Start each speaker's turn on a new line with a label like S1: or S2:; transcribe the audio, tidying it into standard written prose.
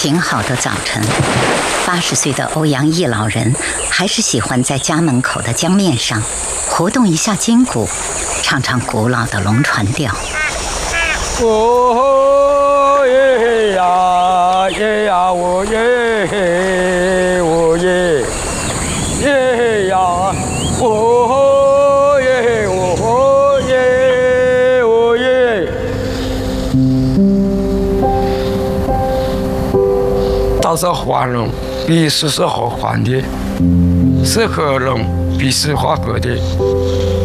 S1: 晴好的早晨，80岁的欧阳毅老人还是喜欢在家门口的江面上活动一下筋骨，唱唱古老的龙船调。
S2: 哦耶呀耶呀，哦耶哦耶耶呀，哦耶哦耶哦耶。到时候花龙比是好还的，是合龙比是花格的。